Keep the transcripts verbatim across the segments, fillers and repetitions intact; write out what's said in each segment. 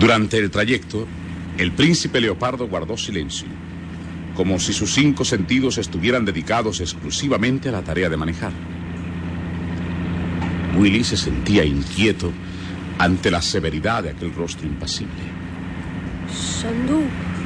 Durante el trayecto, el príncipe Leopardo guardó silencio, como si sus cinco sentidos estuvieran dedicados exclusivamente a la tarea de manejar. Willy se sentía inquieto ante la severidad de aquel rostro impasible. Sandú,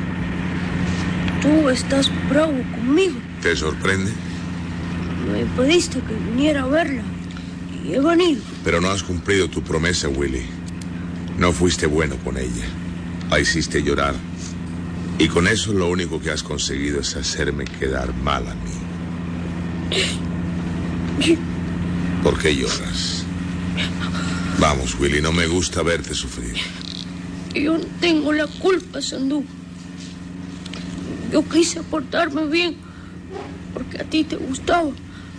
tú estás bravo conmigo. ¿Te sorprende? Me pediste que viniera a verla y he venido. Pero no has cumplido tu promesa, Willy. No fuiste bueno con ella. La hiciste llorar. Y con eso lo único que has conseguido es hacerme quedar mal a mí. ¿Por qué lloras? Vamos, Willy, no me gusta verte sufrir. Yo no tengo la culpa, Sandú. Yo quise portarme bien porque a ti te gustaba.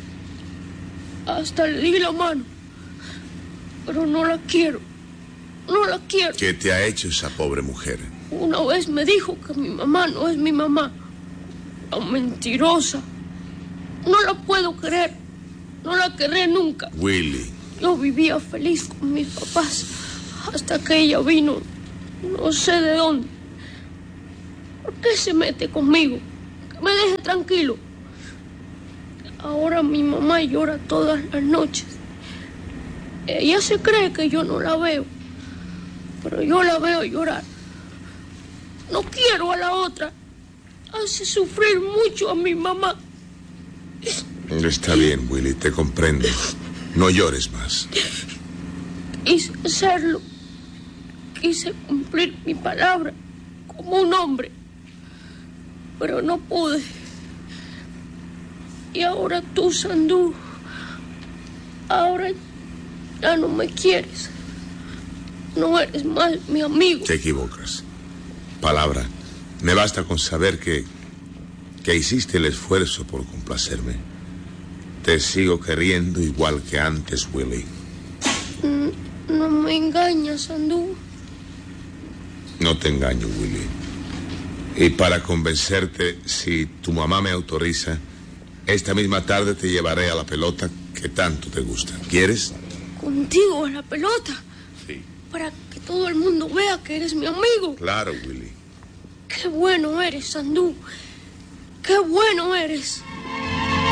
Hasta le di la mano. Pero no la quiero. No la quiero. ¿Qué te ha hecho esa pobre mujer? Una vez me dijo que mi mamá no es mi mamá. La mentirosa. No la puedo querer. No la querré nunca. Willy. Yo vivía feliz con mis papás hasta que ella vino. No sé de dónde. ¿Por qué se mete conmigo? Que me deje tranquilo. Ahora mi mamá llora todas las noches. Ella se cree que yo no la veo, pero yo la veo llorar. No quiero a la otra. Hace sufrir mucho a mi mamá. Está bien, Willy, te comprendo. No llores más. Quise hacerlo. Quise cumplir mi palabra como un hombre, pero no pude. Y ahora tú, Sandú, ahora ya no me quieres. No eres más mi amigo. Te equivocas. Palabra, me basta con saber que, que hiciste el esfuerzo por complacerme. Te sigo queriendo igual que antes, Willy. No me engañas, Sandú. No te engaño, Willy. Y para convencerte, si tu mamá me autoriza, esta misma tarde te llevaré a la pelota que tanto te gusta. ¿Quieres? ¿Contigo a la pelota? Sí. Para que todo el mundo vea que eres mi amigo. Claro, Willy. Qué bueno eres, Sandú. Qué bueno eres.